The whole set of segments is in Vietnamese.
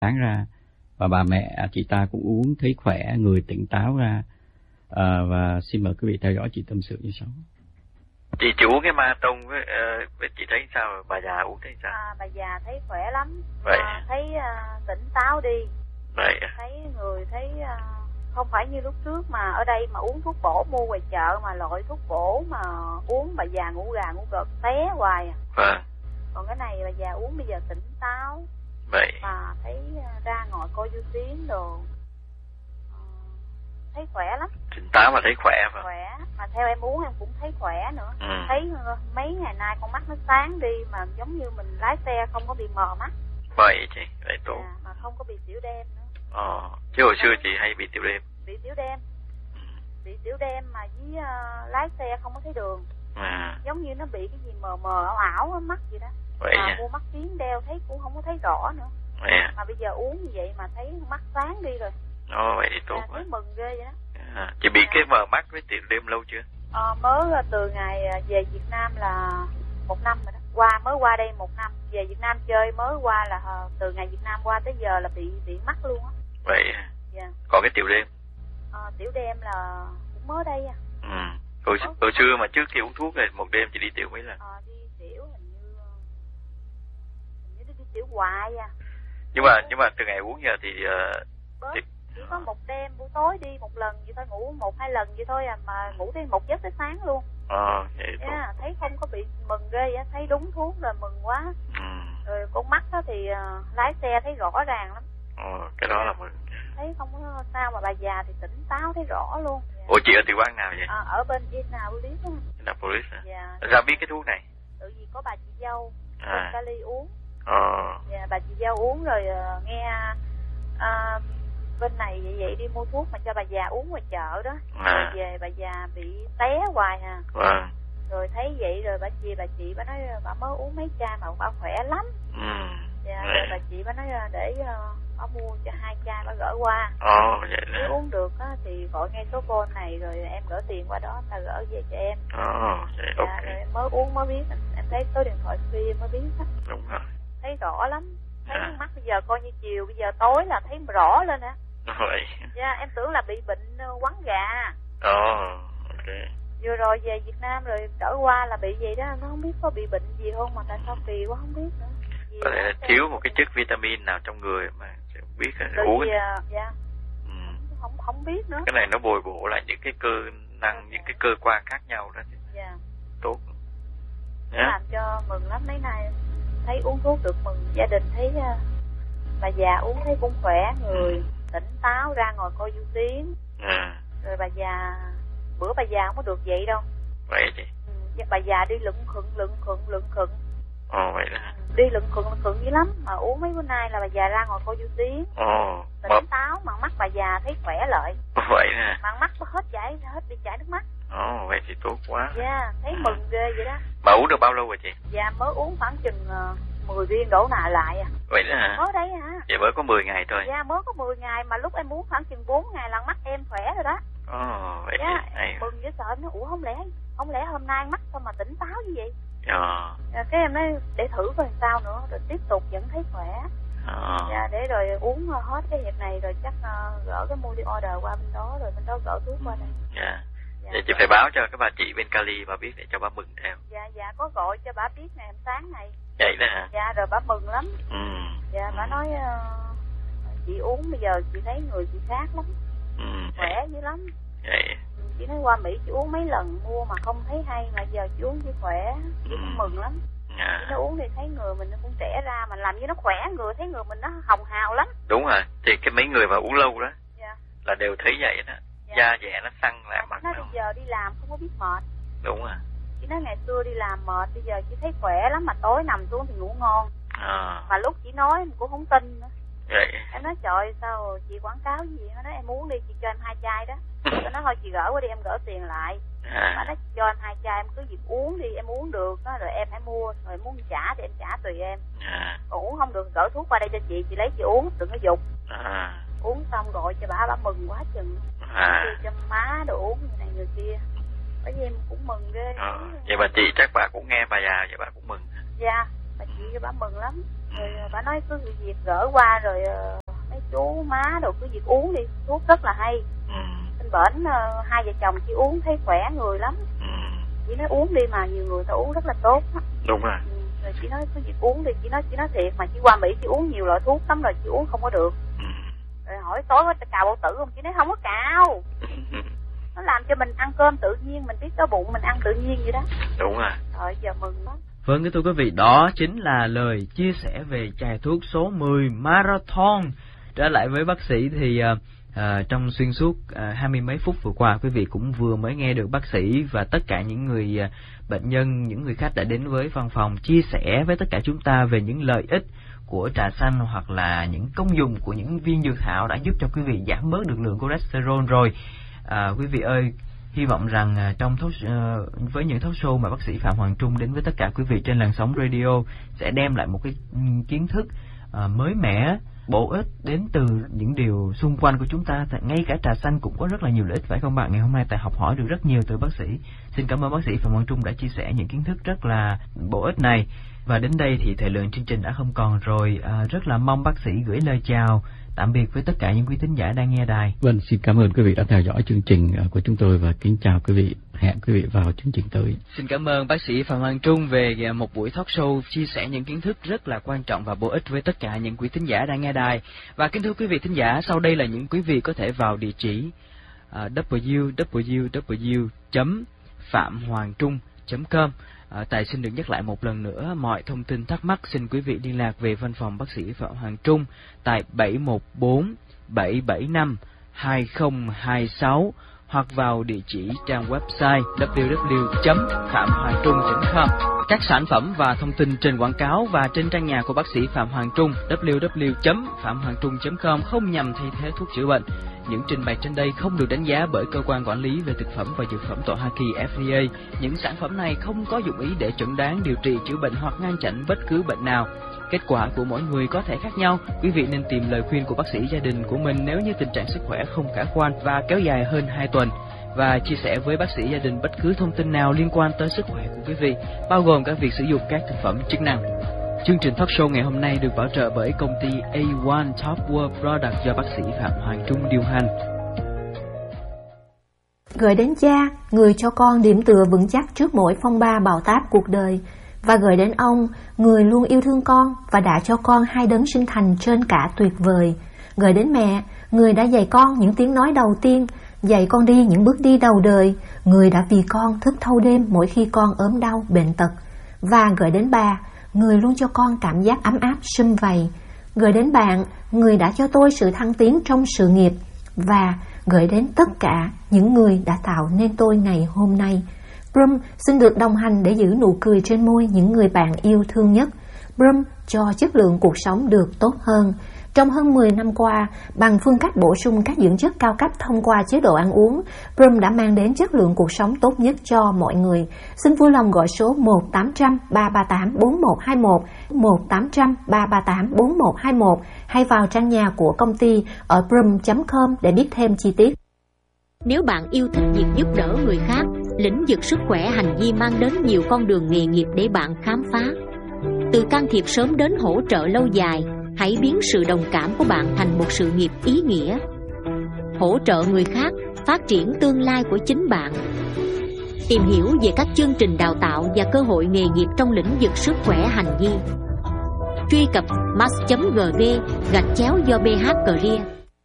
sáng ra, và bà mẹ chị ta cũng uống thấy khỏe, người tỉnh táo ra. Và xin mời quý vị theo dõi chị tâm sự như sau. Chị uống cái ma tông với chị thấy sao? Bà già uống thấy sao? Bà già thấy khỏe lắm. Vậy thấy tỉnh táo đi. Vậy thấy người thấy không phải như lúc trước mà ở đây mà uống thuốc bổ mua ngoài chợ, mà loại thuốc bổ mà uống bà già ngủ gà ngủ gật té hoài à. Vâng. Còn cái này bà già uống bây giờ tỉnh táo. Vậy Mà thấy ra ngồi coi Du Tiến đồ, thấy khỏe lắm. Tỉnh táo mà thấy khỏe mà. Khỏe. Mà theo em uống em cũng thấy khỏe nữa. Thấy mấy ngày nay con mắt nó sáng đi, mà giống như mình lái xe không có bị mờ mắt. Vậy chị, vậy tốt. Mà không có bị tiểu đêm nữa. Chứ hồi xưa chị hay bị tiểu đêm. Bị tiểu đêm. Bị tiểu đêm mà với lái xe không có thấy đường. Giống như nó bị cái gì mờ mờ ảo ảo mắt vậy đó. Vậy mà mua mắt kiến đeo thấy cũng không có thấy rõ nữa. Mà bây giờ uống như vậy mà thấy mắt sáng đi rồi. Vậy thì tốt. Thấy mừng ghê vậy đó. Chị bị cái mờ mắt với tiểu đêm lâu chưa? Mới từ ngày về Việt Nam là 1 năm rồi đó. Mới qua đây 1 năm. Về Việt Nam chơi mới qua là từ ngày Việt Nam qua tới giờ là bị mắt luôn á. Vậy còn cái tiểu đêm? Tiểu đêm là cũng mới đây à. Hồi xưa mà trước khi uống thuốc này một đêm chị đi tiểu mấy lần? Đi tiểu hình như đi tiểu hoài à. Nhưng mà từ ngày uống giờ thì chỉ có một đêm buổi tối đi một lần vậy thôi, ngủ 1-2 lần vậy thôi à, mà ngủ đến 1 giấc tới sáng luôn. Thấy không có bị mừng ghê á, thấy đúng thuốc rồi mừng quá. Rồi con mắt đó thì lái xe thấy rõ ràng lắm. Cái đó là mừng. Thấy không có sao, mà bà già thì tỉnh táo thấy rõ luôn. Ủa chị ở tiểu bang nào vậy? Ở bên Indianapolis á. Indianapolis hả? Dạ. Sao biết cái thuốc này? Tự vì có bà chị dâu bên Cali uống. Dạ, bà chị dâu uống rồi nghe bên này vậy đi mua thuốc mà cho bà già uống ngoài chợ đó. Rồi về bà già bị té hoài à. Rồi thấy vậy rồi bà chị bà nói bà mới uống mấy chai mà bà khỏe lắm. Dạ, rồi bà chị bà nói để bà mua cho 2 chai bà gửi qua. Vậy nếu uống được á thì gọi ngay số phone này rồi em gửi tiền qua đó, ta gửi về cho em. Vậy dạ, rồi em mới uống mới biết, em thấy số điện thoại free em mới biết á. Đúng rồi. Thấy rõ lắm. Thấy mắt bây giờ coi như chiều bây giờ tối là thấy rõ lên hả? Vậy. Dạ, em tưởng là bị bệnh quắn gà. Ok. Vừa rồi về Việt Nam rồi trở qua là bị gì đó, nó không biết có bị bệnh gì không mà tại sao kỳ quá không biết nữa. Có thể là thiếu một cái chất vitamin nào trong người mà không biết uống. Dạ. Không biết nữa. Cái này nó bồi bổ lại những cái cơ năng, những cái cơ quan khác nhau đó. Dạ. Tốt. Nó làm cho mừng lắm, mấy nay thấy uống thuốc được mừng, gia đình thấy bà già uống thấy cũng khỏe người, tỉnh táo ra ngồi coi Du Tiến. Rồi bà già bữa bà già không có được vậy đâu. Vậy chị. Bà già đi lựng khựng. Vậy đó. Đi lựng khựng dữ lắm, mà uống mấy bữa nay là bà già ra ngồi coi Du Tiến. Tỉnh táo, mà mắt bà già thấy khỏe lại. Vậy nè. Mà mắt hết bị chảy nước mắt. Vậy thì tốt quá. Dạ, thấy mừng ghê vậy đó. Bà uống được bao lâu rồi chị? Dạ, mới uống khoảng chừng 10 viên đổ lại à. Vậy đó hả? Mới đấy hả? Vậy mới có 10 ngày thôi. Dạ, mới có 10 ngày mà lúc em uống khoảng chừng 4 ngày là mắt em khỏe rồi đó. Vậy dạ, hay. mừng với sợ nó không lẽ hôm nay mắt sao mà tỉnh táo như vậy. Cái em nói để thử coi sao nữa, rồi tiếp tục vẫn thấy khỏe. Dạ, để rồi uống hết cái việc này rồi chắc gỡ cái mua đi order qua bên đó, rồi bên đó gỡ thuốc qua đây. Dạ. Vậy chị phải báo cho cái bà chị bên Cali bà biết để cho bà mừng theo. Dạ, có gọi cho bà biết ngày hôm sáng này. Vậy đó hả? Dạ, rồi bà mừng lắm. Dạ, bà nói chị uống bây giờ chị thấy người chị khác lắm. Khỏe dữ lắm. Vậy. Chị nói qua Mỹ chị uống mấy lần mua mà không thấy hay, mà giờ chị uống chị khỏe, chị cũng mừng lắm. Chị nó uống thì thấy người mình nó cũng trẻ ra, mà làm như nó khỏe người, thấy người mình nó hồng hào lắm. Đúng rồi, thì cái mấy người mà uống lâu đó là đều thấy vậy đó. Da dẻ nó săn lại mặt. Nó bây giờ đi làm không có biết mệt. Đúng rồi. Chị nói ngày xưa đi làm mệt, bây giờ chị thấy khỏe lắm, mà tối nằm xuống thì ngủ ngon. Mà lúc chị nói em cũng không tin nữa. Vậy. Em nói trời sao chị quảng cáo gì, nó nói em uống đi, chị cho em 2 chai đó. Tôi nói thôi chị gửi qua đi, em gửi tiền lại. Mà nó cho em 2 chai, em cứ việc uống đi, em uống được đó, rồi em hãy mua, rồi muốn trả thì em trả tùy em. Còn uống không được gửi thuốc qua đây cho chị lấy chị uống, đừng có dục. Uống xong gọi cho bà mừng quá chừng. Cho má đồ uống người này người kia. Bởi vì em cũng mừng ghê. Vậy bà chị chắc bà cũng nghe bà già vậy bà cũng mừng. Dạ, bà chị bà mừng lắm. Rồi bà nói cứ việc gỡ qua rồi mấy chú má đồ cứ việc uống đi, thuốc rất là hay. Bên bển hai vợ chồng chỉ uống thấy khỏe người lắm. Chị nói uống đi mà nhiều người ta uống rất là tốt. Đúng rồi. Rồi chị nói cứ việc uống đi, chị nói thiệt mà chị qua Mỹ chị uống nhiều loại thuốc lắm rồi chị uống không có được. Rồi hỏi tối có cào bao tử không? Chị nói không có cào. Nó làm cho mình ăn cơm tự nhiên, mình biết có bụng mình ăn tự nhiên vậy đó. Đúng rồi. Rồi giờ mừng lắm. Vâng, thưa quý vị, đó chính là lời chia sẻ về chai thuốc số 10 Marathon. Trở lại với bác sĩ thì trong xuyên suốt 20 mấy phút vừa qua, quý vị cũng vừa mới nghe được bác sĩ và tất cả những người bệnh nhân, những người khách đã đến với văn phòng chia sẻ với tất cả chúng ta về những lợi ích của trà xanh hoặc là những công dụng của những viên dược thảo đã giúp cho quý vị giảm bớt được lượng cholesterol rồi. Quý vị ơi, hy vọng rằng trong với những talk show mà bác sĩ Phạm Hoàng Trung đến với tất cả quý vị trên làn sóng radio sẽ đem lại một cái kiến thức mới mẻ, bổ ích đến từ những điều xung quanh của chúng ta. Ngay cả trà xanh cũng có rất là nhiều lợi ích, phải không bạn? Ngày hôm nay tại học hỏi được rất nhiều từ bác sĩ. Xin cảm ơn bác sĩ Phạm Hoàng Trung đã chia sẻ những kiến thức rất là bổ ích này. Và đến đây thì thời lượng chương trình đã không còn rồi. Rất là mong bác sĩ gửi lời chào tạm biệt với tất cả những quý thính giả đang nghe đài. Vâng, xin cảm ơn quý vị đã theo dõi chương trình của chúng tôi và kính chào quý vị. Hẹn quý vị vào chương trình tới. Xin cảm ơn bác sĩ Phạm Hoàng Trung về một buổi talk show chia sẻ những kiến thức rất là quan trọng và bổ ích với tất cả những quý thính giả đang nghe đài. Và kính thưa quý vị thính giả, sau đây là những quý vị có thể vào địa chỉ www.phạm-hoàng-trung.com. Tài xin được nhắc lại một lần nữa, mọi thông tin thắc mắc xin quý vị liên lạc về văn phòng bác sĩ Phạm Hoàng Trung tại 714 775 2026 hoặc vào địa chỉ trang website www.phạm-hoàng-trung.com. Các sản phẩm và thông tin trên quảng cáo và trên trang nhà của bác sĩ Phạm Hoàng Trung www.phạm-hoàng-trung.com không nhằm thay thế thuốc chữa bệnh. Những trình bày trên đây không được đánh giá bởi cơ quan quản lý về thực phẩm và dược phẩm tại Hoa Kỳ FDA. Những sản phẩm này không có dụng ý để chẩn đoán, điều trị, chữa bệnh hoặc ngăn chặn bất cứ bệnh nào. Kết quả của mỗi người có thể khác nhau. Quý vị nên tìm lời khuyên của bác sĩ gia đình của mình nếu như tình trạng sức khỏe không khả quan và kéo dài hơn 2 tuần. Và chia sẻ với bác sĩ gia đình bất cứ thông tin nào liên quan tới sức khỏe của quý vị, bao gồm các việc sử dụng các thực phẩm chức năng. Chương trình talk show ngày hôm nay được bảo trợ bởi công ty A1 Top World Product do bác sĩ Phạm Hoàng Trung điều hành. Gửi đến cha, người cho con điểm tựa vững chắc trước mỗi phong ba bão táp cuộc đời. Và gửi đến ông, người luôn yêu thương con và đã cho con hai đấng sinh thành trên cả tuyệt vời. Gửi đến mẹ, người đã dạy con những tiếng nói đầu tiên, dạy con đi những bước đi đầu đời, người đã vì con thức thâu đêm mỗi khi con ốm đau, bệnh tật. Và gửi đến bà, người luôn cho con cảm giác ấm áp sum vầy. Gửi đến bạn, người đã cho tôi sự thăng tiến trong sự nghiệp. Và gửi đến tất cả những người đã tạo nên tôi ngày hôm nay. Brum xin được đồng hành để giữ nụ cười trên môi những người bạn yêu thương nhất. Brum cho chất lượng cuộc sống được tốt hơn. Trong hơn 10 năm qua, bằng phương cách bổ sung các dưỡng chất cao cấp thông qua chế độ ăn uống, Brum đã mang đến chất lượng cuộc sống tốt nhất cho mọi người. Xin vui lòng gọi số 1-800-338-4121, 1-800-338-4121 hay vào trang nhà của công ty ở brum.com để biết thêm chi tiết. Nếu bạn yêu thích việc giúp đỡ người khác, lĩnh vực sức khỏe hành vi mang đến nhiều con đường nghề nghiệp để bạn khám phá. Từ can thiệp sớm đến hỗ trợ lâu dài, hãy biến sự đồng cảm của bạn thành một sự nghiệp ý nghĩa. Hỗ trợ người khác, phát triển tương lai của chính bạn. Tìm hiểu về các chương trình đào tạo và cơ hội nghề nghiệp trong lĩnh vực sức khỏe hành vi. Truy cập max.gv/do BH Career.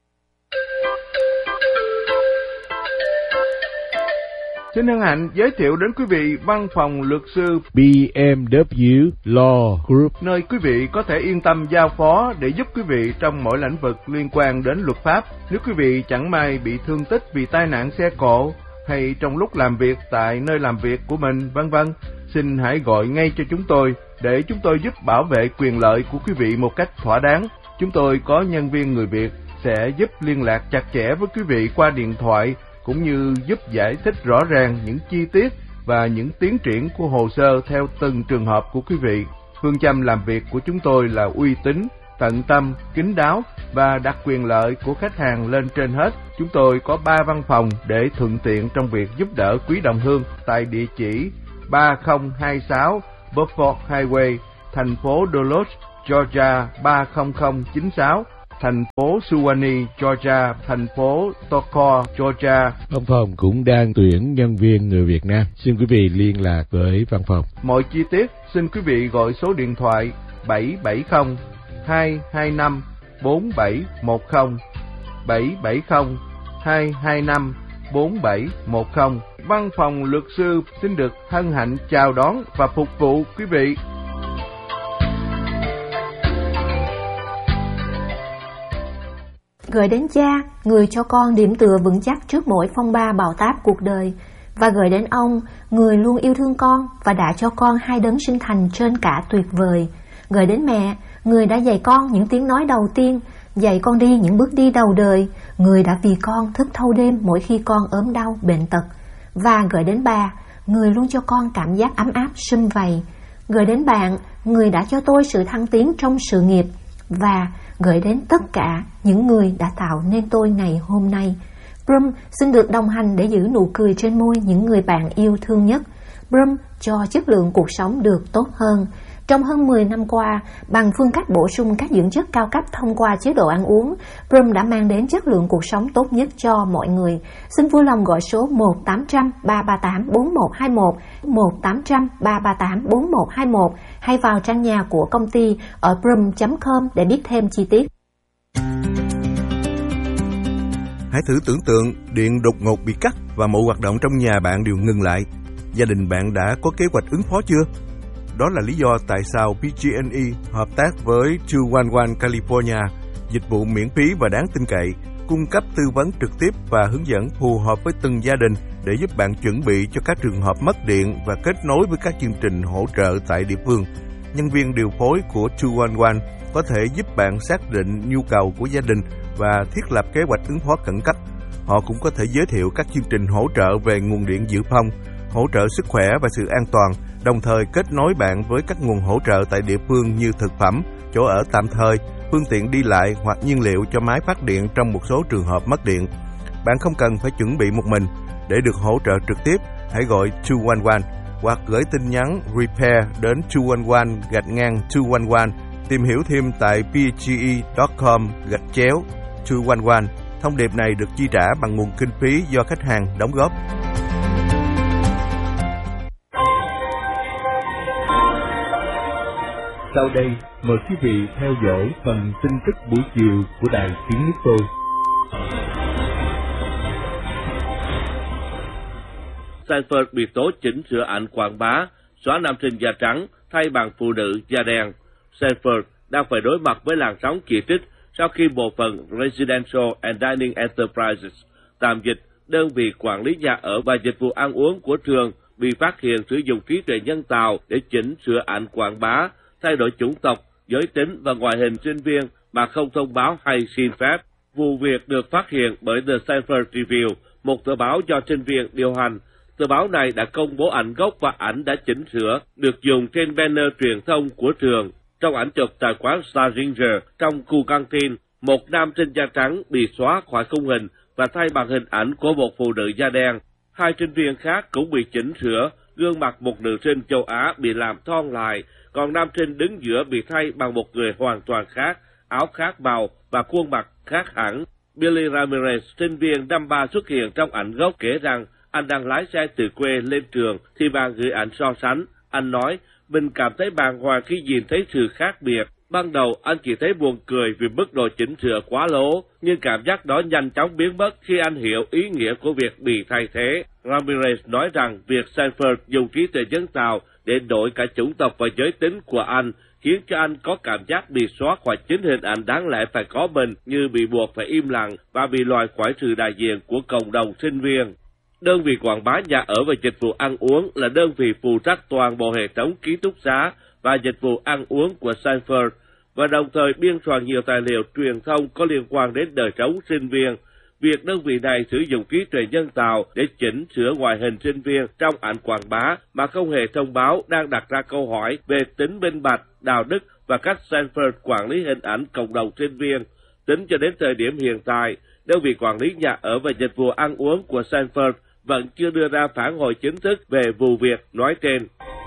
Xin hân hạnh giới thiệu đến quý vị văn phòng luật sư BMW Law Group, nơi quý vị có thể yên tâm giao phó để giúp quý vị trong mọi lĩnh vực liên quan đến luật pháp. Nếu quý vị chẳng may bị thương tích vì tai nạn xe cộ hay trong lúc làm việc tại nơi làm việc của mình, vân vân, xin hãy gọi ngay cho chúng tôi để chúng tôi giúp bảo vệ quyền lợi của quý vị một cách thỏa đáng. Chúng tôi có nhân viên người Việt sẽ giúp liên lạc chặt chẽ với quý vị qua điện thoại, cũng như giúp giải thích rõ ràng những chi tiết và những tiến triển của hồ sơ theo từng trường hợp của quý vị. Phương châm làm việc của chúng tôi là uy tín, tận tâm, kín đáo và đặt quyền lợi của khách hàng lên trên hết. Chúng tôi có 3 văn phòng để thuận tiện trong việc giúp đỡ quý đồng hương tại địa chỉ 3026 Beaufort Highway, thành phố Dulles, Georgia 30096, thành phố Suwanee, Georgia, thành phố Tokor, Georgia. Văn phòng cũng đang tuyển nhân viên người Việt Nam. Xin quý vị liên lạc với văn phòng. Mọi chi tiết xin quý vị gọi số điện thoại 770 225 4710, 770 225 4710. Văn phòng luật sư xin được hân hạnh chào đón và phục vụ quý vị. Gửi đến cha, người cho con điểm tựa vững chắc trước mỗi phong ba bão táp cuộc đời, và gửi đến ông, người luôn yêu thương con và đã cho con hai đấng sinh thành trên cả tuyệt vời. Gửi đến mẹ, người đã dạy con những tiếng nói đầu tiên, dạy con đi những bước đi đầu đời, người đã vì con thức thâu đêm mỗi khi con ốm đau bệnh tật. Và gửi đến bà, người luôn cho con cảm giác ấm áp sum vầy. Gửi đến bạn, người đã cho tôi sự thăng tiến trong sự nghiệp. Và gửi đến tất cả những người đã tạo nên tôi ngày hôm nay. Brum xin được đồng hành để giữ nụ cười trên môi những người bạn yêu thương nhất. Brum cho chất lượng cuộc sống được tốt hơn. Trong hơn 10 năm qua, bằng phương cách bổ sung các dưỡng chất cao cấp thông qua chế độ ăn uống, Brum đã mang đến chất lượng cuộc sống tốt nhất cho mọi người. Xin vui lòng gọi số 1-800-338-4121, 1-800-338-4121 hay vào trang nhà của công ty ở brum.com để biết thêm chi tiết. Hãy thử tưởng tượng điện đột ngột bị cắt và mọi hoạt động trong nhà bạn đều ngừng lại. Gia đình bạn đã có kế hoạch ứng phó chưa? Đó là lý do tại sao PG&E hợp tác với 211 California, dịch vụ miễn phí và đáng tin cậy, cung cấp tư vấn trực tiếp và hướng dẫn phù hợp với từng gia đình để giúp bạn chuẩn bị cho các trường hợp mất điện và kết nối với các chương trình hỗ trợ tại địa phương. Nhân viên điều phối của 211 có thể giúp bạn xác định nhu cầu của gia đình và thiết lập kế hoạch ứng phó khẩn cấp. Họ cũng có thể giới thiệu các chương trình hỗ trợ về nguồn điện dự phòng, hỗ trợ sức khỏe và sự an toàn, đồng thời kết nối bạn với các nguồn hỗ trợ tại địa phương như thực phẩm, chỗ ở tạm thời, phương tiện đi lại hoặc nhiên liệu cho máy phát điện trong một số trường hợp mất điện. Bạn không cần phải chuẩn bị một mình. Để được hỗ trợ trực tiếp, hãy gọi 211 hoặc gửi tin nhắn repair đến 211-211. Tìm hiểu thêm tại pge.com/211. Thông điệp này được chi trả bằng nguồn kinh phí do khách hàng đóng góp. Sau đây, mời quý vị theo dõi phần tin tức buổi chiều của Đài Tiếng Nước Tôi. Sanford bị tố chỉnh sửa ảnh quảng bá, xóa nam sinh da trắng thay bằng phụ nữ da đen. Sanford đang phải đối mặt với làn sóng chỉ trích sau khi bộ phận Residential and Dining Enterprises, tạm dịch đơn vị quản lý nhà ở và dịch vụ ăn uống của trường, bị phát hiện sử dụng trí tuệ nhân tạo để chỉnh sửa ảnh quảng bá, thay đổi chủng tộc, giới tính và ngoại hình sinh viên mà không thông báo hay xin phép. Vụ việc được phát hiện bởi The Sanford Review, một tờ báo do sinh viên điều hành. Tờ báo này đã công bố ảnh gốc và ảnh đã chỉnh sửa, được dùng trên banner truyền thông của trường. Trong ảnh chụp tại quán Star Ginger trong khu căng tin, một nam sinh da trắng bị xóa khỏi khung hình và thay bằng hình ảnh của một phụ nữ da đen. Hai sinh viên khác cũng bị chỉnh sửa, gương mặt một nữ sinh châu Á bị làm thon lại, còn nam sinh đứng giữa bị thay bằng một người hoàn toàn khác, áo khác màu và khuôn mặt khác hẳn. Billy Ramirez, sinh viên năm 3 xuất hiện trong ảnh gốc, kể rằng anh đang lái xe từ quê lên trường thì bạn gửi ảnh so sánh. Anh nói, mình cảm thấy bàng hoàng khi nhìn thấy sự khác biệt. Ban đầu anh chỉ thấy buồn cười vì mức độ chỉnh sửa quá lố, nhưng cảm giác đó nhanh chóng biến mất khi anh hiểu ý nghĩa của việc bị thay thế. Ramirez nói rằng việc Sanford dùng trí tuệ nhân tạo để đổi cả chủng tộc và giới tính của anh khiến cho anh có cảm giác bị xóa khỏi chính hình ảnh đáng lẽ phải có mình, như bị buộc phải im lặng và bị loại khỏi sự đại diện của cộng đồng sinh viên. Đơn vị quảng bá nhà ở và dịch vụ ăn uống là đơn vị phụ trách toàn bộ hệ thống ký túc xá và dịch vụ ăn uống của Sanford, và đồng thời biên soạn nhiều tài liệu truyền thông có liên quan đến đời sống sinh viên. Việc đơn vị này sử dụng trí tuệ nhân tạo để chỉnh sửa ngoại hình sinh viên trong ảnh quảng bá mà không hề thông báo đang đặt ra câu hỏi về tính minh bạch, đạo đức và cách Sanford quản lý hình ảnh cộng đồng sinh viên. Tính cho đến thời điểm hiện tại, đơn vị quản lý nhà ở và dịch vụ ăn uống của Sanford vẫn chưa đưa ra phản hồi chính thức về vụ việc nói trên.